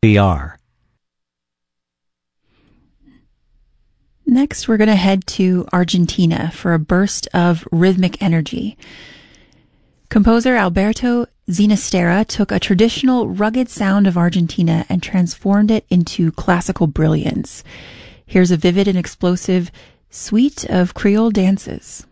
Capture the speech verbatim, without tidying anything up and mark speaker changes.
Speaker 1: B R.
Speaker 2: Next, we're going to head to Argentina for a burst of rhythmic energy. Composer Alberto Ginastera took a traditional, rugged sound of Argentina and transformed it into classical brilliance. Here's a vivid and explosive suite of Creole dances.